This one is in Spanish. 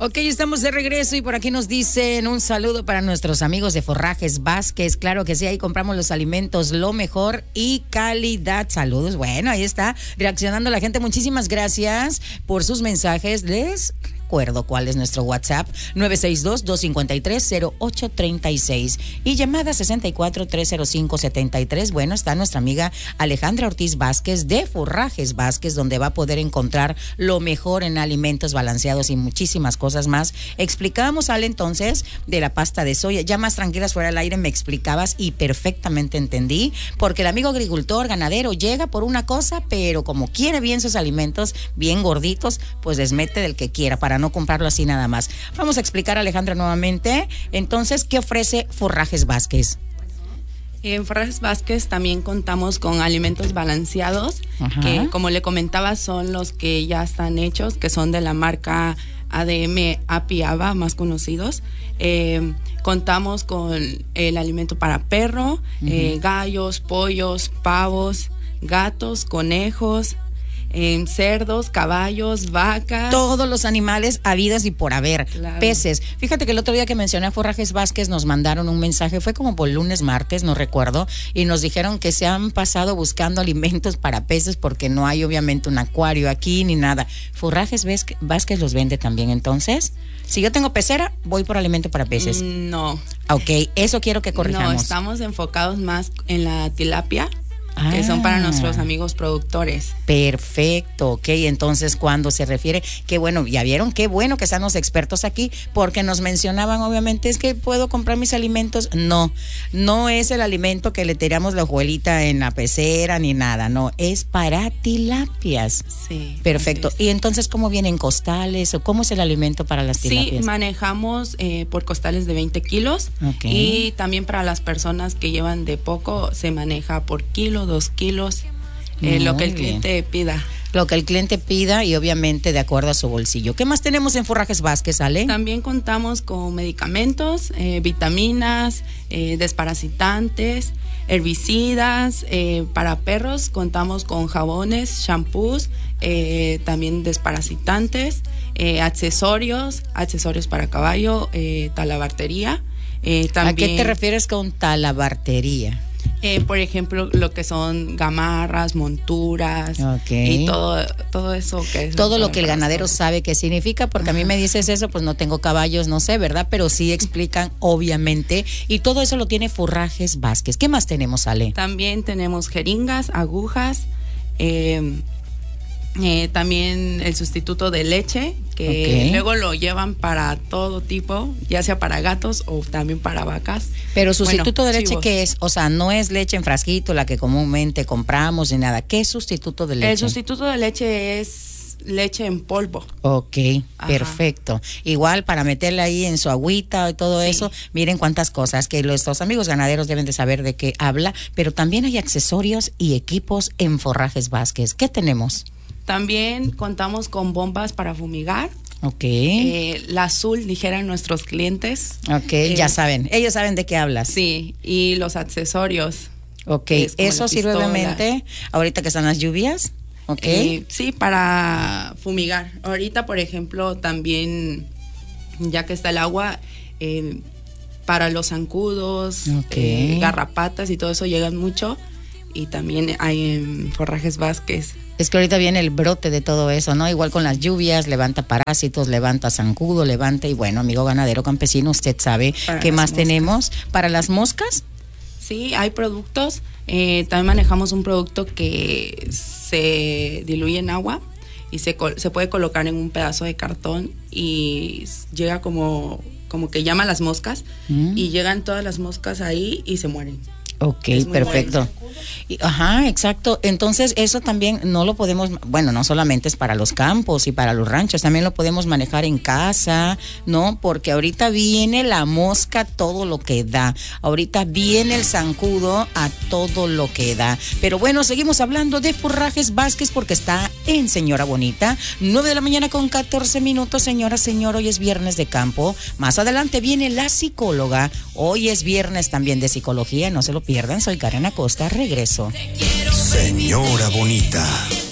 Ok, estamos de regreso y por aquí nos dicen un saludo para nuestros amigos de Forrajes Vázquez. Claro que sí, ahí compramos los alimentos, lo mejor y calidad. Saludos. Bueno, ahí está reaccionando la gente. Muchísimas gracias por sus mensajes. Les recuerdo cuál es nuestro WhatsApp: 962-253-0836 y llamada 64-305-73. Bueno, está nuestra amiga Alejandra Ortiz Vázquez de Forrajes Vázquez, donde va a poder encontrar lo mejor en alimentos balanceados y muchísimas cosas más. Explicábamos, Ale, entonces, de la pasta de soya. Ya más tranquilas fuera del aire me explicabas y perfectamente entendí, porque el amigo agricultor, ganadero, llega por una cosa, pero como quiere bien sus alimentos, bien gorditos, pues les mete del que quiera para no comprarlo así nada más. Vamos a explicar, Alejandra, nuevamente. Entonces, ¿qué ofrece Forrajes Vázquez? En Forrajes Vázquez también contamos con alimentos balanceados, que como le comentaba son los que ya están hechos, que son de la marca ADM, API, ABA, más conocidos. Contamos con el alimento para perro, gallos, pollos, pavos, gatos, conejos, cerdos, caballos, vacas. Todos los animales habidos y por haber. Claro. Peces. Fíjate que el otro día que mencioné a Forrajes Vázquez nos mandaron un mensaje, fue como por lunes, martes, no recuerdo, y nos dijeron que se han pasado buscando alimentos para peces porque no hay obviamente un acuario aquí ni nada. Forrajes Vázquez los vende también, entonces. Si yo tengo pecera, voy por alimento para peces. No. Ok, eso quiero que corrijamos. No, estamos enfocados más en la tilapia, que son para nuestros amigos productores. Perfecto, ok. Entonces, cuando se refiere, qué bueno, ya vieron, qué bueno que están los expertos aquí, porque nos mencionaban, obviamente, es que puedo comprar mis alimentos. No es el alimento que le tiramos la hojuelita en la pecera ni nada, no, es para tilapias. Sí. Perfecto. Y entonces, ¿cómo vienen costales o cómo es el alimento para las tilapias? Sí, manejamos por costales de 20 kilos. Okay. Y también para las personas que llevan de poco, se maneja por kilo, 2 kilos, lo que el cliente pida. Lo que el cliente pida y obviamente de acuerdo a su bolsillo. ¿Qué más tenemos en Forrajes Vázquez, Ale? También contamos con medicamentos, vitaminas, desparasitantes, herbicidas. Para perros contamos con jabones, shampoos, también desparasitantes, accesorios para caballo, talabartería. También, ¿a qué te refieres con talabartería? Por ejemplo, lo que son gamarras, monturas, y todo eso que es todo lo que el ganadero sabe que significa, porque a mí me dices eso, pues no tengo caballos, no sé, ¿verdad? Pero sí explican, obviamente, y todo eso lo tiene Forrajes Vázquez. ¿Qué más tenemos, Ale? También tenemos jeringas, agujas, también el sustituto de leche, que luego lo llevan para todo tipo, ya sea para gatos o también para vacas. Pero sustituto de leche, chivos. ¿qué es? O sea, no es leche en frasquito, la que comúnmente compramos ni nada. ¿Qué es sustituto de leche? El sustituto de leche es leche en polvo. Ok, perfecto. Igual para meterle ahí en su agüita y todo eso, miren cuántas cosas que nuestros amigos ganaderos deben de saber de qué habla, pero también hay accesorios y equipos en Forrajes Vázquez. ¿Qué tenemos? También contamos con bombas para fumigar. Ok. La azul, dijeran nuestros clientes. Ok, ya saben. Ellos saben de qué hablas. Sí, y los accesorios. Ok, eso sirve obviamente ahorita que están las lluvias. Ok. Sí, para fumigar. Ahorita, por ejemplo, también, ya que está el agua, para los zancudos, garrapatas y todo eso llegan mucho. Y también hay en Forrajes Vázquez. Es que ahorita viene el brote de todo eso, ¿no? Igual con las lluvias, levanta parásitos, levanta zancudo, levanta, y bueno, amigo ganadero campesino, usted sabe qué más tenemos. ¿Para las moscas? Sí, hay productos. También manejamos un producto que se diluye en agua y se puede colocar en un pedazo de cartón y llega como que llama a las moscas y llegan todas las moscas ahí y se mueren. Ok, perfecto. Ajá, exacto. Entonces, eso también no lo podemos, bueno, no solamente es para los campos y para los ranchos, también lo podemos manejar en casa, ¿no? Porque ahorita viene la mosca todo lo que da. Ahorita viene el zancudo a todo lo que da. Pero bueno, seguimos hablando de Forrajes Vázquez porque está en Señora Bonita. 9:14 a.m, señora, señor, hoy es viernes de campo. Más adelante viene la psicóloga. Hoy es viernes también de psicología, no se lo pierdan. Soy Karen Acosta, regreso. Señora Bonita.